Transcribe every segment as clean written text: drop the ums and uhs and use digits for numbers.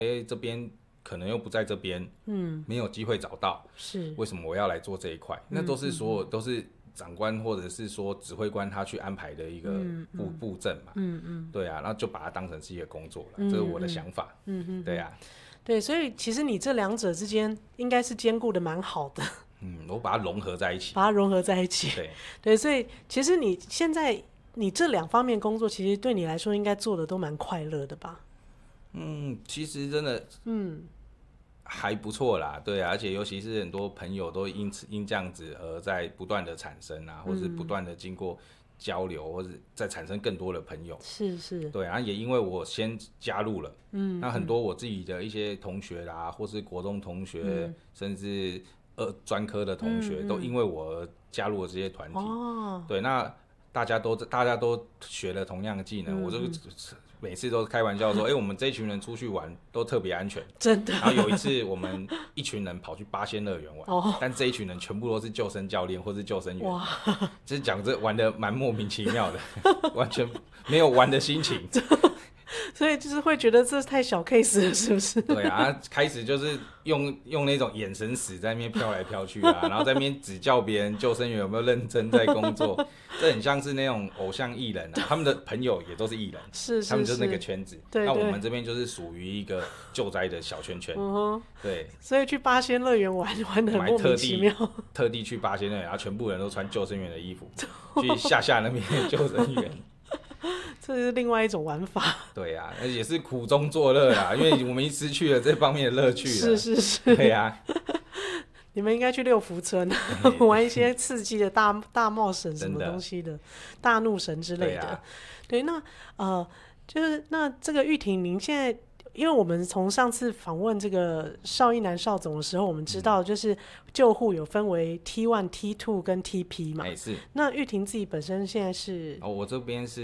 这边可能又不在这边，没有机会找到， 是为什么我要来做这一块？那都是都是长官或者是说指挥官他去安排的一个布阵嘛，对啊，然后就把它当成是一个工作了，这是我的想法，对啊， 对，所以其实你这两者之间应该是兼顾的蛮好的， 我把它融合在一起， 把它融合在一起，对，所以其实你现在你这两方面工作，其实对你来说应该做的都蛮快乐的吧？ 其实真的，还不错啦，对啊，而且尤其是很多朋友都因这样子而在不断的产生啊，或是不断的经过交流，或者再产生更多的朋友， 是， 对啊，也因为我先加入了，那很多我自己的一些同学啦，或是国中同学，甚至专科的同学，都因为我而加入了这些团体，对，那大家都学了同样的技能，我就每次都开玩笑说，我们这一群人出去玩都特别安全， 真的。 然后有一次我们一群人跑去八仙乐园玩，但这一群人全部都是救生教练或是救生员，就是讲这玩的蛮莫名其妙的，完全没有玩的心情。 所以就是会觉得这太小 case 了，是不是？ 对啊，开始就是用那种眼神死在那边飘来飘去啊，然后在那边指教别人救生员有没有认真在工作，这很像是那种偶像艺人啊，他们的朋友也都是艺人， 是他们就是那个圈子。 对， 那我们这边就是属于一个救灾的小圈圈。对。 所以去八仙乐园玩的很莫名其妙， 特地去八仙乐园，然后全部人都穿救生员的衣服去吓那边的救生员。 这是另外一种玩法。 对啊，也是苦中作乐啦，因为我们失去了这方面的乐趣了。 是。 对啊， 你们应该去六福村玩一些刺激的大冒险什么东西的，大怒神之类的。对，那就是那这个玉婷，您现在。因为我们从上次访问这个邵一南邵总的时候，我们知道就是救护有分为 T1、T2 跟 TP 嘛。 是。 那玉婷自己本身现在是？ 我这边是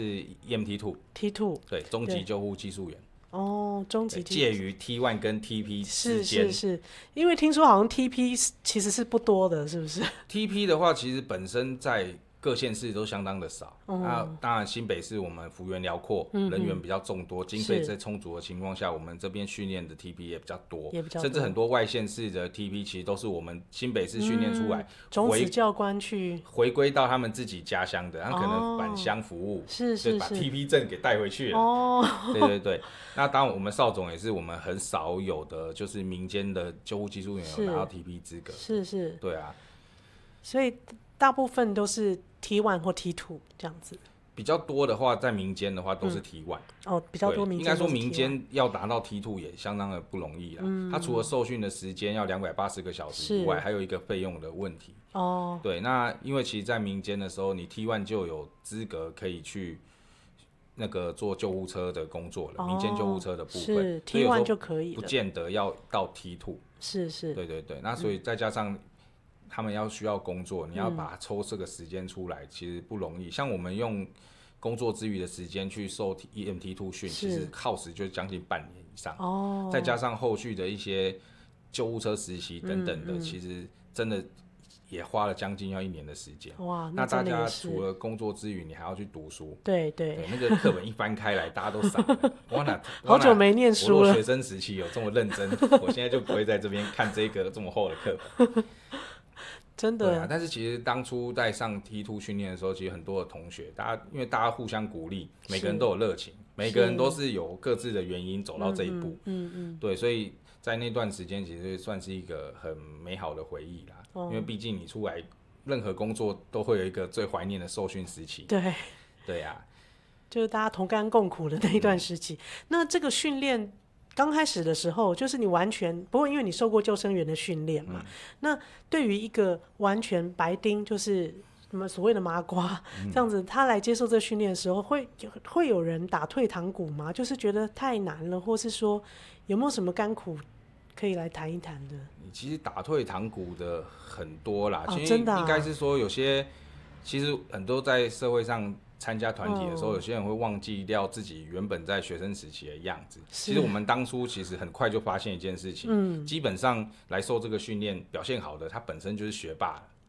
EMT2。对，中级救护技术员。 中级介于 T1 跟 TP 之间。 是，因为听说好像 TP 其实是不多的，是不是 ？TP 的话，其实本身在各县市都相当的少，那当然新北市我们幅员辽阔，人员比较众多，经费在充足的情况下，我们这边训练的 TP 也比较多，甚至很多外县市的 TP 其实都是我们新北市训练出来， 种子教官去回归到他们自己家乡的，他可能返乡服务， 是把 TP 证给带回去了。对，那当然我们邵总也是我们很少有的，就是民间的救护技术员有拿到 TP 资格， 是， 对啊， 所以大部分都是 T1 或 T2 这样子。 比较多的话，在民间的话都是 T1。 比较多民间。 应该说民间要达到 T2 也相当的不容易啦。它除了受训的时间要280个小时以外，还有一个费用的问题。对，那因为其实，在民间的时候，你 T1 就有资格可以去那个做救护车的工作了，民间救护车的部分， 是 T1 就可以了， 不见得要到 T2。 是。 对，那所以再加上。他们需要工作，你要把抽这个时间出来，其实不容易。像我们用工作之余的时间去受 EMT2 训，其实耗时就将近半年以上。再加上后续的一些救护车实习等等的，其实真的也花了将近要1年的时间。 哇， 那大家除了工作之余，你还要去读书。 对， 那个课本一翻开来，大家都傻了。 好久没念书了。 我若学生时期有这么认真，我现在就不会在这边看这个这么厚的课本。 真的。 对啊，但是其实当初在上 T2 训练的时候，其实很多的同学，因为大家互相鼓励，每个人都有热情，每个人都是有各自的原因走到这一步。对，所以在那段时间其实算是一个很美好的回忆啦。因为毕竟你出来任何工作都会有一个最怀念的受训时期。对啊， 就是大家同甘共苦的那一段时期。那这个训练刚开始的时候，就是你完全不过，因为你受过救生员的训练嘛。那对于一个完全白丁，就是什么所谓的麻瓜这样子，他来接受这训练的时候，会有人打退堂鼓吗？就是觉得太难了，或是说有没有什么甘苦可以来谈一谈的？ 其实打退堂鼓的很多啦， 真的应该是说有些，其实很多在社会上。参加团体的时候，有些人会忘记掉自己原本在学生时期的样子。其实我们当初其实很快就发现一件事情，基本上来受这个训练表现好的，他本身就是学霸了。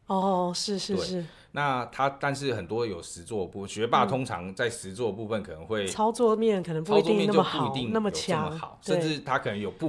哦，是是是， 那但是很多有实作部学霸，通常在实作部分可能会操作面可能不一操作面就不一定那么好，那么定有这么强， 好， 对甚至他可能有